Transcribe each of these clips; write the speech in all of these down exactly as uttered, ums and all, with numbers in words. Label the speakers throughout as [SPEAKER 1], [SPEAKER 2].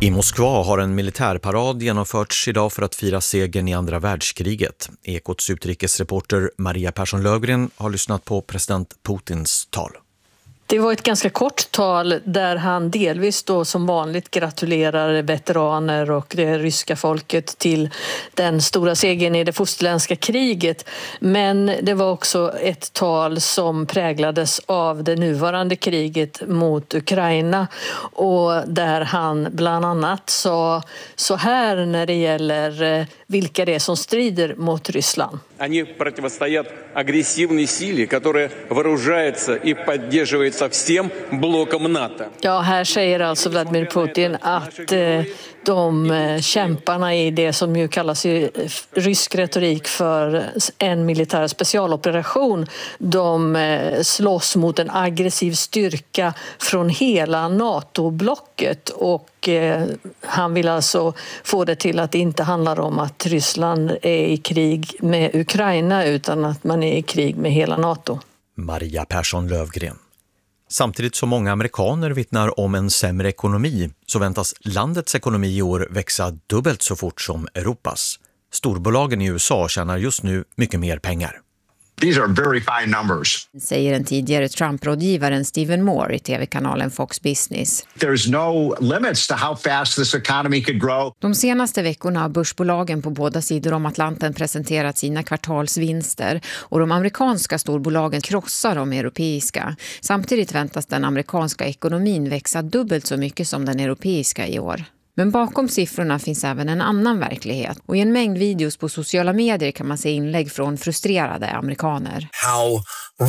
[SPEAKER 1] I Moskva har en militärparad genomförts idag för att fira segern i andra världskriget. Ekots utrikesreporter Maria Persson-Löfgren har lyssnat på president Putins tal.
[SPEAKER 2] Det var ett ganska kort tal där han delvis då som vanligt gratulerar veteraner och det ryska folket till den stora segern i det fosterländska kriget. Men det var också ett tal som präglades av det nuvarande kriget mot Ukraina och där han bland annat sa så här när det gäller vilka det är som strider mot Ryssland.
[SPEAKER 3] Они противостоят агрессивной силе, которая вооружается и поддерживается всем блоком НАТО.
[SPEAKER 2] Ja, här säger alltså Vladimir Putin att eh, de eh, kämparna i det som ju kallas i rysk retorik för en militär specialoperation, de eh, slåss mot en aggressiv styrka från hela NATO-blocket och eh, han vill alltså få det till att det inte handlar om att Ryssland är i krig med Ukraina utan att man är i krig med hela NATO.
[SPEAKER 1] Maria Persson-Löfgren. Samtidigt som många amerikaner vittnar om en sämre ekonomi så väntas landets ekonomi i år växa dubbelt så fort som Europas. Storbolagen i U S A tjänar just nu mycket mer pengar.
[SPEAKER 4] These are very fine numbers.
[SPEAKER 5] Säger den tidigare Trump-rådgivaren Stephen Moore i tv-kanalen Fox Business.
[SPEAKER 4] There's no limits to how fast this economy could grow.
[SPEAKER 5] De senaste veckorna har börsbolagen på båda sidor om Atlanten presenterat sina kvartalsvinster och de amerikanska storbolagen krossar de europeiska. Samtidigt väntas den amerikanska ekonomin växa dubbelt så mycket som den europeiska i år. Men bakom siffrorna finns även en annan verklighet. Och i en mängd videos på sociala medier kan man se inlägg från frustrerade amerikaner.
[SPEAKER 6] How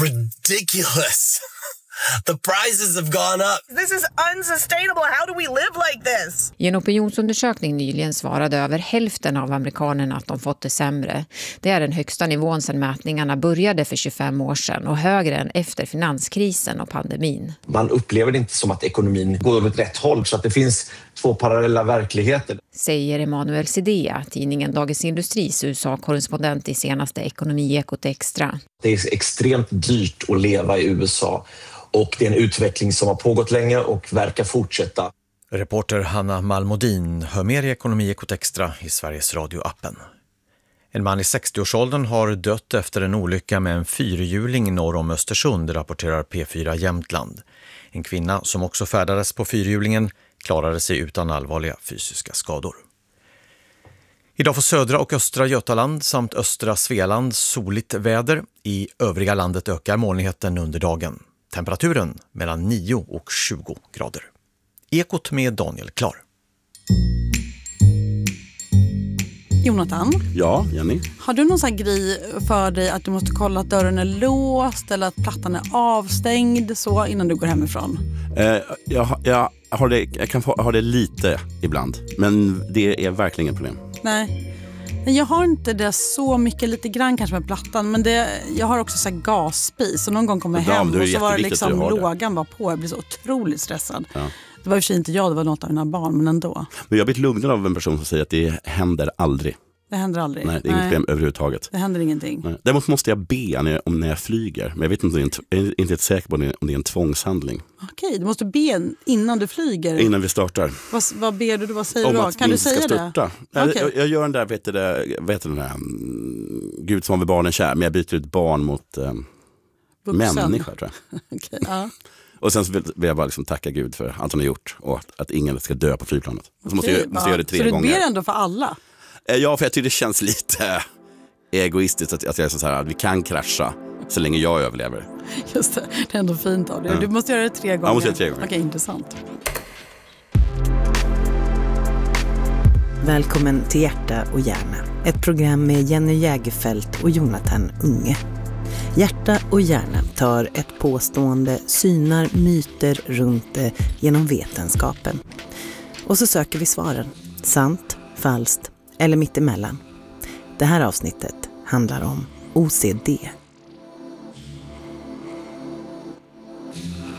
[SPEAKER 6] ridiculous! The prices have gone up.
[SPEAKER 7] This is unsustainable. How do we live like this?
[SPEAKER 5] I en opinionsundersökning nyligen svarade över hälften av amerikanerna att de fått det sämre. Det är den högsta nivån sedan mätningarna började för tjugofem år sedan och högre än efter finanskrisen och pandemin.
[SPEAKER 8] Man upplever det inte som att ekonomin går åt rätt håll så att det finns två parallella verkligheter.
[SPEAKER 5] Säger Emanuel Sidea, tidningen Dagens Industris U S A-korrespondent i senaste Ekonomiekot Extra.
[SPEAKER 8] Det är extremt dyrt att leva i U S A. Och det är en utveckling som har pågått länge och verkar fortsätta.
[SPEAKER 1] Reporter Hanna Malmodin hör mer i Ekonomiekot Extra i Sveriges Radio-appen. En man i sextioårsåldern har dött efter en olycka med en fyrhjuling norr om Östersund, rapporterar P fyra Jämtland. En kvinna som också färdades på fyrhjulingen klarade sig utan allvarliga fysiska skador. Idag får södra och östra Götaland samt östra Svealand soligt väder. I övriga landet ökar molnigheten under dagen. Temperaturen mellan nio och tjugo grader. Ekot med Daniel Klar.
[SPEAKER 9] Jonathan?
[SPEAKER 10] Ja, Jenny?
[SPEAKER 9] Har du någon sån här grej för dig att du måste kolla att dörren är låst eller att plattan är avstängd så innan du går hemifrån?
[SPEAKER 10] Eh, jag, jag, har det, jag kan få, ha det lite ibland, men det är verkligen inget problem.
[SPEAKER 9] Nej. Jag har inte det så mycket, lite grann kanske med plattan, men det, jag har också så här gasspis och någon gång kommer jag
[SPEAKER 10] Ja,
[SPEAKER 9] hem
[SPEAKER 10] det är
[SPEAKER 9] och så var det liksom
[SPEAKER 10] det.
[SPEAKER 9] lågan var på, jag blir så otroligt stressad.
[SPEAKER 10] Ja.
[SPEAKER 9] Det var ju för inte jag, det var något av mina barn, men ändå.
[SPEAKER 10] Men jag har blivit lugnad av en person som säger att det händer aldrig.
[SPEAKER 9] Det händer aldrig.
[SPEAKER 10] Nej, det är inget problem överhuvudtaget.
[SPEAKER 9] Det händer ingenting.
[SPEAKER 10] Nej. Däremot måste jag be när jag, om när jag flyger, men jag vet inte, jag är inte säker på om det är en tvångshandling.
[SPEAKER 9] Okej, du måste be innan du flyger.
[SPEAKER 10] Innan vi startar.
[SPEAKER 9] Vad, vad ber du? Vad säger
[SPEAKER 10] om
[SPEAKER 9] du då?
[SPEAKER 10] att
[SPEAKER 9] Kan du
[SPEAKER 10] ska
[SPEAKER 9] säga
[SPEAKER 10] störta.
[SPEAKER 9] det? Okay.
[SPEAKER 10] Jag, jag gör den där, vet du det, vet du den där, um, Gud som var barnen kär, men jag byter ut barn mot um, människa, tror jag.
[SPEAKER 9] Okej, ja.
[SPEAKER 10] Och sen så vill, vill jag bara liksom tacka Gud för allt han har gjort och att, att ingen ska dö på flygplanet. Så
[SPEAKER 9] okay,
[SPEAKER 10] måste jag, måste jag göra det tre
[SPEAKER 9] så
[SPEAKER 10] gånger.
[SPEAKER 9] Så du ber ändå för alla?
[SPEAKER 10] Ja, för jag tycker det känns lite egoistiskt att, att jag är så här att vi kan krascha så länge jag överlever.
[SPEAKER 9] Just det, det är ändå fint av dig.
[SPEAKER 10] Ja.
[SPEAKER 9] Du måste göra det tre gånger.
[SPEAKER 10] Ja, måste göra det tre gånger.
[SPEAKER 9] Okej, intressant.
[SPEAKER 11] Välkommen till Hjärta och hjärna. Ett program med Jenny Jägerfelt och Jonathan Unge. Hjärta och hjärna tar ett påstående, synar myter runt det genom vetenskapen. Och så söker vi svaren. Sant, falskt eller mittemellan. Det här avsnittet handlar om O C D.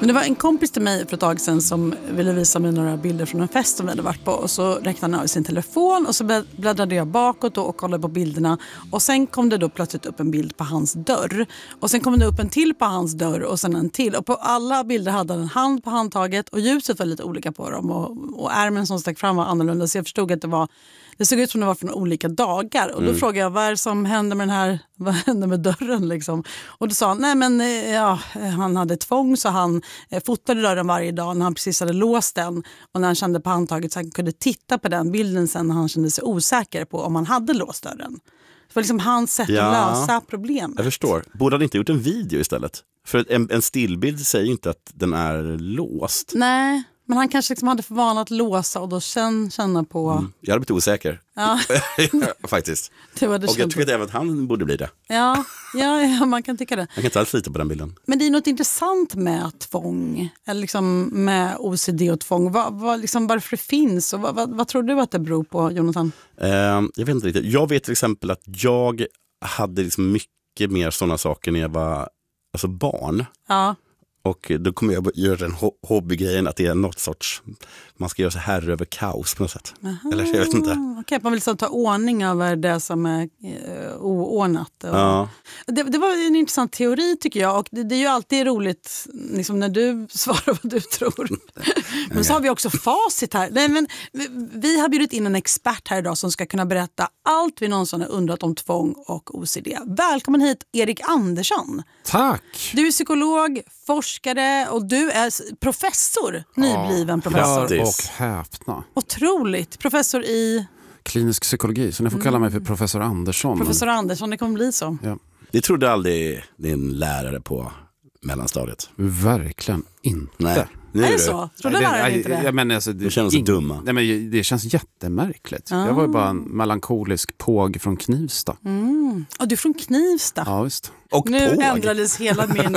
[SPEAKER 9] Men det var en kompis till mig för ett tag sedan som ville visa mig några bilder från en fest som vi hade varit på. Och så räcknade han av sin telefon och så bläddrade jag bakåt och kollade på bilderna. Och sen kom det då plötsligt upp en bild på hans dörr. Och sen kom det upp en till på hans dörr och sen en till. Och på alla bilder hade han en hand på handtaget och ljuset var lite olika på dem. Och, och ärmen som stack fram var annorlunda, så jag förstod att det var... Det såg ut som det var från olika dagar. Och då mm. frågade jag, vad är det som hände med den här, vad hände med dörren liksom? Och då sa han, nej men ja, han hade tvång så han fotade dörren varje dag när han precis hade låst den. Och när han kände på handtaget så han kunde titta på den bilden sen när han kände sig osäker på om han hade låst dörren. Det var liksom hans sätt ja, att lösa problemet.
[SPEAKER 10] Jag förstår. Borde han inte gjort en video istället? För en, en stillbild säger ju inte att den är låst.
[SPEAKER 9] Nej. Men han kanske liksom hade för vana att låsa och då känna, känna på... Mm.
[SPEAKER 10] Jag hade blivit osäker.
[SPEAKER 9] Ja.
[SPEAKER 10] Faktiskt.
[SPEAKER 9] Det var det
[SPEAKER 10] och jag tycker att även han borde bli det.
[SPEAKER 9] Ja, ja, ja, man kan tycka det.
[SPEAKER 10] Jag kan inte alls lita på den bilden.
[SPEAKER 9] Men det är något intressant med tvång. Eller liksom med O C D och tvång. Vad, vad, liksom varför det finns. Och vad, vad, vad tror du att det beror på, Jonathan?
[SPEAKER 10] Uh, jag vet inte riktigt. Jag vet till exempel att jag hade liksom mycket mer sådana saker när jag var alltså barn.
[SPEAKER 9] Ja.
[SPEAKER 10] Och då kommer jag göra den hobbygrejen att det är något sorts, man ska göra så här över kaos på något sätt.
[SPEAKER 9] Aha,
[SPEAKER 10] eller jag vet inte.
[SPEAKER 9] Okej, man vill så ta ordning över det som är uh, oordnat. Och,
[SPEAKER 10] ja.
[SPEAKER 9] det, det var en intressant teori tycker jag, och det, det är ju alltid roligt liksom, när du svarar vad du tror. Men så har vi också facit här. Nej, men, vi, vi har bjudit in en expert här idag som ska kunna berätta allt vi någonsin har undrat om tvång och O C D. Välkommen hit, Erik Andersson.
[SPEAKER 12] Tack!
[SPEAKER 9] Du är psykolog, forskare och du är professor, nybliven
[SPEAKER 12] ja,
[SPEAKER 9] professor.
[SPEAKER 12] Och häpna.
[SPEAKER 9] Otroligt. Professor i...
[SPEAKER 12] klinisk psykologi, så ni får mm. kalla mig för professor Andersson.
[SPEAKER 9] Professor Andersson, det kommer bli så.
[SPEAKER 12] Ja.
[SPEAKER 10] Det trodde aldrig din lärare på mellanstadiet.
[SPEAKER 12] Verkligen inte.
[SPEAKER 10] Nej.
[SPEAKER 9] Nu är det, det så? Trodde
[SPEAKER 12] det,
[SPEAKER 9] läraren inte det?
[SPEAKER 12] Jag menar, alltså, det
[SPEAKER 10] de känns så
[SPEAKER 12] in,
[SPEAKER 10] dumma.
[SPEAKER 12] Nej, men det känns jättemärkligt.
[SPEAKER 9] Ah.
[SPEAKER 12] Jag var ju bara en melankolisk påg från Knivsta.
[SPEAKER 9] Mm. Och du är från Knivsta?
[SPEAKER 12] Ja, visst.
[SPEAKER 10] Och
[SPEAKER 9] nu
[SPEAKER 10] påg.
[SPEAKER 9] ändrades hela min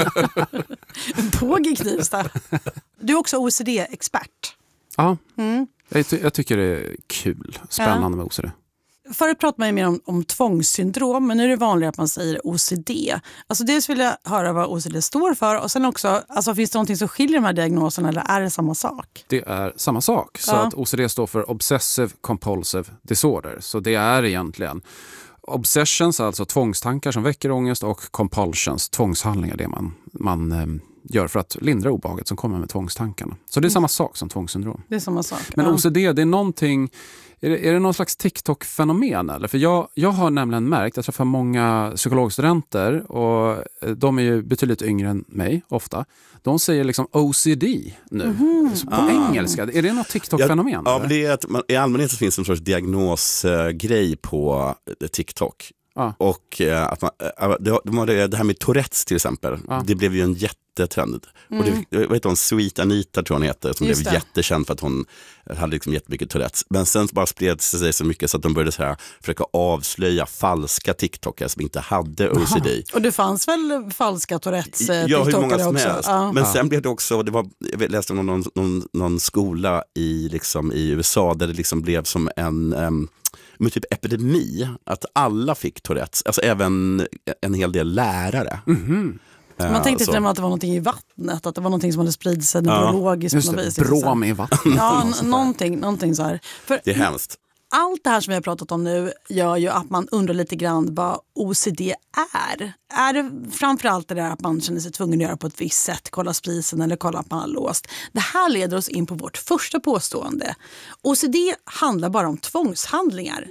[SPEAKER 9] påg i Knivsta. Du är också O C D-expert.
[SPEAKER 12] Ja,
[SPEAKER 9] mm.
[SPEAKER 12] jag, ty- jag tycker det är kul. Spännande ja. med O C D.
[SPEAKER 9] Förut pratade man ju mer om, om tvångssyndrom, men nu är det vanligare att man säger O C D. Alltså dels vill jag höra vad O C D står för, och sen också, alltså, finns det någonting som skiljer de här diagnoserna eller är det samma sak?
[SPEAKER 12] Det är samma sak. Så
[SPEAKER 9] ja.
[SPEAKER 12] att O C D står för Obsessive Compulsive Disorder. Så det är egentligen obsessions, alltså tvångstankar som väcker ångest, och compulsions, tvångshandlingar, det man, man eh, gör för att lindra obehaget som kommer med tvångstankarna. Så det är samma sak som tvångssyndrom.
[SPEAKER 9] Det är samma sak.
[SPEAKER 12] Men
[SPEAKER 9] ja.
[SPEAKER 12] O C D, det är någonting... Är det, är det någon slags TikTok-fenomen? Eller? För jag, jag har nämligen märkt, jag träffar många psykologstudenter och de är ju betydligt yngre än mig ofta. De säger liksom O C D nu, mm. på ah. engelska. Är det något TikTok-fenomen?
[SPEAKER 10] Ja, ja, men det är att man, i allmänhet så finns det en sorts diagnosgrej uh, på uh, TikTok.
[SPEAKER 12] Ah.
[SPEAKER 10] Och uh, att man, uh, det, det, det här med Tourettes till exempel, ah. det blev ju en jättetrend. Mm. Och det, jag vet hon, Sweet Anita tror hon heter, som Just blev det. jättekänd för att hon hade liksom jättemycket Tourettes. Men sen bara spred sig så mycket så att de började så här, försöka avslöja falska TikTokare som inte hade O C D.
[SPEAKER 9] Aha. Och det fanns väl falska Tourettes
[SPEAKER 10] eh, Ja, hur många som
[SPEAKER 9] också.
[SPEAKER 10] helst.
[SPEAKER 9] Ja.
[SPEAKER 10] Men
[SPEAKER 9] ja.
[SPEAKER 10] sen blev det också, det var, jag läste om någon, någon, någon skola i, liksom, i U S A där det liksom blev som en... Um, med typ epidemi, att alla fick Tourettes, alltså även en hel del lärare.
[SPEAKER 12] Mm-hmm.
[SPEAKER 9] Man tänkte till att det var någonting i vattnet, att det var någonting som hade spridit sig neurologiskt.
[SPEAKER 12] Just det, brom i vattnet.
[SPEAKER 9] Ja, n- någonting, någonting så här. För
[SPEAKER 10] det är hemskt.
[SPEAKER 9] Allt det här som vi har pratat om nu gör ju att man undrar lite grann vad O C D är. Är det framförallt det där att man känner sig tvungen att göra på ett visst sätt, kolla sprisen eller kolla att man har låst. Det här leder oss in på vårt första påstående. O C D handlar bara om tvångshandlingar.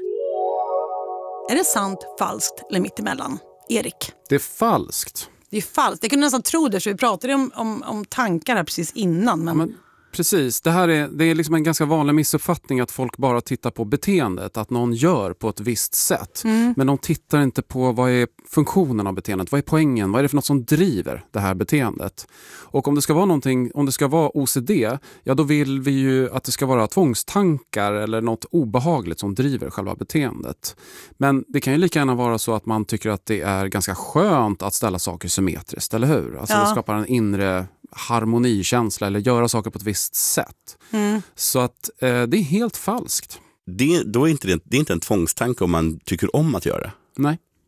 [SPEAKER 9] Är det sant, falskt eller mittemellan? Erik?
[SPEAKER 12] Det är falskt.
[SPEAKER 9] Det är falskt. Jag kunde nästan tro det, så vi pratade om, om, om tankar här precis innan. Men...
[SPEAKER 12] Ja, men precis, det här är, det är liksom en ganska vanlig missuppfattning att folk bara tittar på beteendet, att någon gör på ett visst sätt.
[SPEAKER 9] Mm.
[SPEAKER 12] Men de tittar inte på vad är funktionen av beteendet, vad är poängen, vad är det för något som driver det här beteendet. Och om det ska vara någonting, om det ska vara O C D, ja då vill vi ju att det ska vara tvångstankar eller något obehagligt som driver själva beteendet. Men det kan ju lika gärna vara så att man tycker att det är ganska skönt att ställa saker symmetriskt, eller hur? Alltså
[SPEAKER 9] ja.
[SPEAKER 12] det skapar en inre harmonikänsla eller göra saker på ett visst sätt.
[SPEAKER 9] Mm.
[SPEAKER 12] Så att eh, det är helt falskt.
[SPEAKER 10] Det, då är inte det, det är inte en tvångstanke om man tycker om att göra det.
[SPEAKER 12] Nej.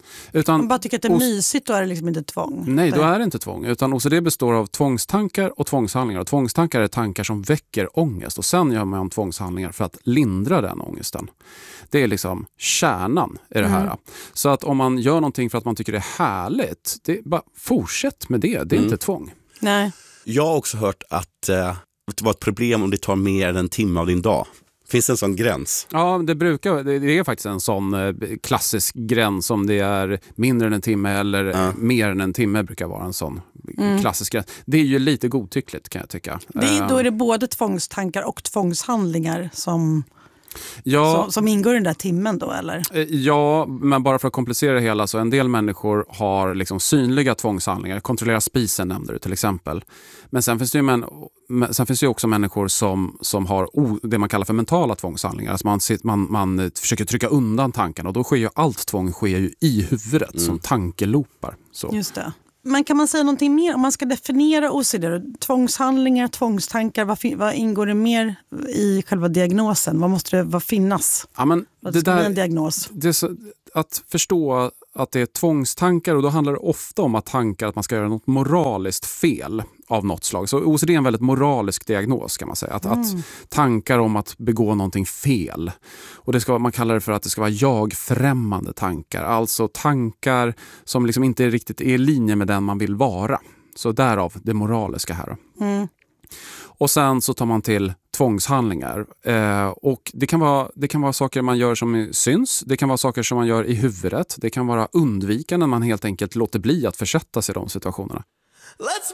[SPEAKER 12] Utan
[SPEAKER 9] man bara tycker att det är mysigt, då är det liksom inte tvång.
[SPEAKER 12] Nej, då är det inte tvång. Utan O C D består av tvångstankar och tvångshandlingar. Och tvångstankar är tankar som väcker ångest. Och sen gör man tvångshandlingar för att lindra den ångesten. Det är liksom kärnan i det här. Mm. Så att om man gör någonting för att man tycker det är härligt, det är bara fortsätt med det. Det är mm. inte tvång.
[SPEAKER 9] Nej.
[SPEAKER 10] Jag har också hört att eh, det var ett problem om det tar mer än en timme av din dag. Finns det en sån gräns?
[SPEAKER 12] Ja, det brukar det är faktiskt en sån eh, klassisk gräns, om det är mindre än en timme eller ja. mer än en timme brukar vara en sån mm. klassisk gräns. Det är ju lite godtyckligt, kan jag tycka.
[SPEAKER 9] Det är, då är det både tvångstankar och tvångshandlingar som...
[SPEAKER 12] Ja,
[SPEAKER 9] som, som ingår i den där timmen då, eller?
[SPEAKER 12] Ja, men bara för att komplicera det hela, så en del människor har liksom synliga tvångshandlingar. Kontrollera spisen nämnde du till exempel. Men sen finns det ju, men, sen finns det ju också människor som, som har o, det man kallar för mentala tvångshandlingar. Alltså man, man, man försöker trycka undan tankarna, och då sker ju allt tvång sker ju i huvudet mm. som tankelopar. Så.
[SPEAKER 9] Just det. Men kan man säga någonting mer om man ska definiera O C D? Tvångshandlingar, tvångstankar, vad, vad ingår det mer i själva diagnosen? Vad måste det vad finnas?
[SPEAKER 12] Ja, men
[SPEAKER 9] vad
[SPEAKER 12] det
[SPEAKER 9] ska
[SPEAKER 12] där,
[SPEAKER 9] bli en diagnos?
[SPEAKER 12] Det är så, att förstå att det är tvångstankar, och då handlar det ofta om att tankar att man ska göra något moraliskt fel av något slag. Så O C D är en väldigt moralisk diagnos, kan man säga. Att, mm. att tankar om att begå någonting fel. Och det ska, man kallar det för att det ska vara jag-främmande tankar. Alltså tankar som liksom inte är riktigt i linje med den man vill vara. Så därav det moraliska här.
[SPEAKER 9] Mm.
[SPEAKER 12] Och sen så tar man till tvångshandlingar. Eh, och det kan, vara, det kan vara saker man gör som syns. Det kan vara saker som man gör i huvudet. Det kan vara undvikande när man helt enkelt låter bli att försätta sig i de situationerna.
[SPEAKER 6] Let's